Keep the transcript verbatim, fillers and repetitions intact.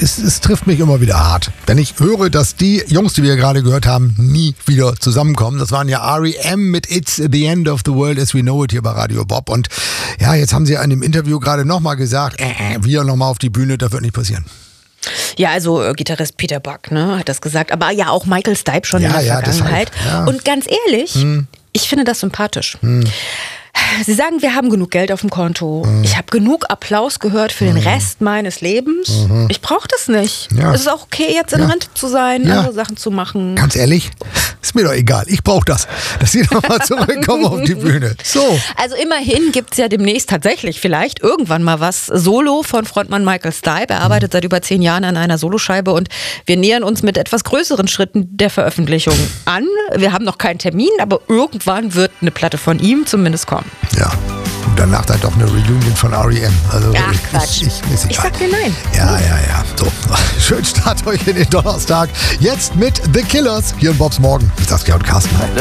es, es trifft mich immer wieder hart, wenn ich höre, dass die Jungs, die wir gerade gehört haben, nie wieder zusammenkommen. Das waren ja R E M mit It's the End of the World as we know it hier bei Radio Bob. Und ja, jetzt haben sie in dem Interview gerade nochmal gesagt, äh, äh, wir nochmal auf die Bühne, das wird nicht passieren. Ja, also äh, Gitarrist Peter Buck, ne, hat das gesagt. Aber ja, auch Michael Stipe schon Ja, in der ja, Vergangenheit. deshalb, ja. Und ganz ehrlich, Hm. ich finde das sympathisch. Hm. Sie sagen, wir haben genug Geld auf dem Konto. Mhm. Ich habe genug Applaus gehört für den Rest meines Lebens. Mhm. Ich brauche das nicht. Ja. Es ist auch okay, jetzt in Ja. Rente zu sein, Ja. andere Sachen zu machen. Ganz ehrlich, ist mir doch egal. Ich brauche das, dass sie nochmal zurückkommen auf die Bühne. So. Also immerhin gibt es ja demnächst tatsächlich vielleicht irgendwann mal was Solo von Frontmann Michael Stipe. Er arbeitet seit über zehn Jahren an einer Soloscheibe und wir nähern uns mit etwas größeren Schritten der Veröffentlichung an. Wir haben noch keinen Termin, aber irgendwann wird eine Platte von ihm zumindest kommen. Ja. Und danach dann doch eine Reunion von R E M. Also Ach, ich, Quatsch. Ich, ich, ist Ich egal. sag dir nein. Ja, ja, ja. So, schönen Start euch in den Donnerstag. Jetzt mit The Killers hier in Bobs Morgen. Mit Saskia und Carsten.